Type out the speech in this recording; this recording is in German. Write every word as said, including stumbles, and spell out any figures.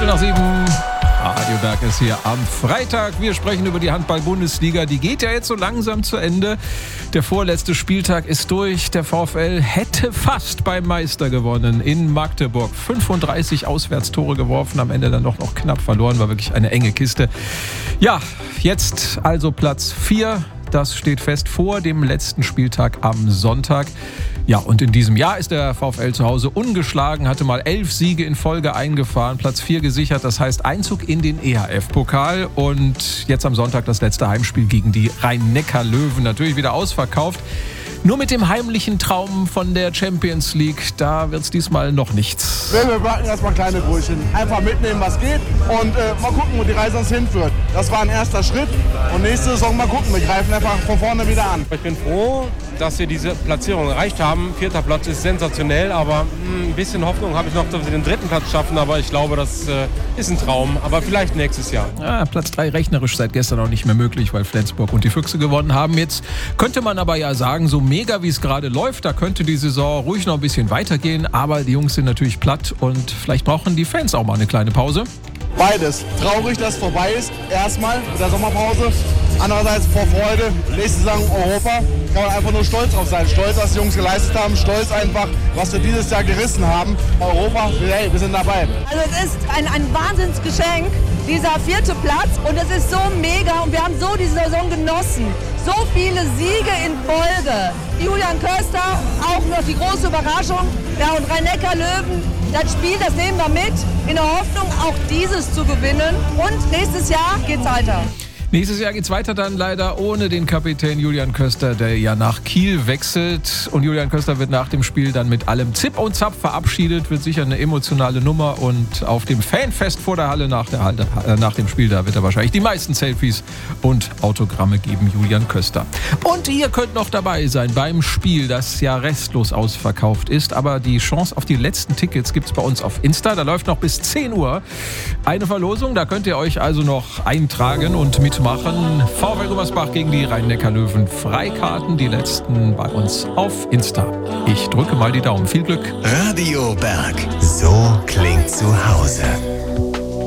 Viertel nach sieben. Radio Berg ist hier am Freitag. Wir sprechen über die Handball-Bundesliga. Die geht ja jetzt so langsam zu Ende. Der vorletzte Spieltag ist durch. Der VfL hätte fast beim Meister gewonnen in Magdeburg. fünfunddreißig Auswärtstore geworfen, am Ende dann doch noch knapp verloren. War wirklich eine enge Kiste. Ja, jetzt also Platz vier. Das steht fest vor dem letzten Spieltag am Sonntag. Ja, und in diesem Jahr ist der VfL zu Hause ungeschlagen, hatte mal elf Siege in Folge eingefahren, Platz vier gesichert, das heißt Einzug in den E H F-Pokal und jetzt am Sonntag das letzte Heimspiel gegen die Rhein-Neckar-Löwen, natürlich wieder ausverkauft. Nur mit dem heimlichen Traum von der Champions League, da wird es diesmal noch nichts. Wir backen erstmal kleine Brötchen. Einfach mitnehmen, was geht und äh, mal gucken, wo die Reise uns hinführt. Das war ein erster Schritt und nächste Saison mal gucken. Wir greifen einfach von vorne wieder an. Ich bin froh, dass wir diese Platzierung erreicht haben. Vierter Platz ist sensationell, aber mh, ein bisschen Hoffnung habe ich noch, dass wir den dritten Platz schaffen. Aber ich glaube, das äh, ist ein Traum. Aber vielleicht nächstes Jahr. Ja, Platz drei rechnerisch seit gestern auch nicht mehr möglich, weil Flensburg und die Füchse gewonnen haben. Jetzt könnte man aber ja sagen, so mega wie es gerade läuft, da könnte die Saison ruhig noch ein bisschen weitergehen. Aber die Jungs sind natürlich platt und vielleicht brauchen die Fans auch mal eine kleine Pause. Beides. Traurig, dass es vorbei ist. Erstmal mit der Sommerpause. Andererseits vor Freude. Nächste Saison Europa. Kann man einfach nur stolz drauf sein. Stolz, was die Jungs geleistet haben. Stolz einfach, was wir dieses Jahr gerissen haben. Europa, hey, wir sind dabei. Also es ist ein, ein Wahnsinnsgeschenk, dieser vierte Platz. Und es ist so mega und wir haben so diese Saison genossen. So viele Siege in Folge. Julian Köster, auch noch die große Überraschung. Ja, und Rhein-Neckar-Löwen, das Spiel, das nehmen wir mit, in der Hoffnung, auch dieses zu gewinnen. Und nächstes Jahr geht's weiter. Nächstes Jahr geht's weiter dann leider ohne den Kapitän Julian Köster, der ja nach Kiel wechselt. Und Julian Köster wird nach dem Spiel dann mit allem Zip und Zap verabschiedet. Wird sicher eine emotionale Nummer. Und auf dem Fanfest vor der Halle nach, der Halle, äh, nach dem Spiel, da wird er wahrscheinlich die meisten Selfies und Autogramme geben, Julian Köster. Und ihr könnt noch dabei sein beim Spiel, das ja restlos ausverkauft ist. Aber die Chance auf die letzten Tickets gibt's bei uns auf Insta. Da läuft noch bis zehn Uhr eine Verlosung. Da könnt ihr euch also noch eintragen und mitmachen. Machen. VfL Gummersbach gegen die Rhein-Neckar-Löwen. Freikarten, die letzten bei uns auf Insta. Ich drücke mal die Daumen. Viel Glück. Radio Berg. So klingt zu Hause.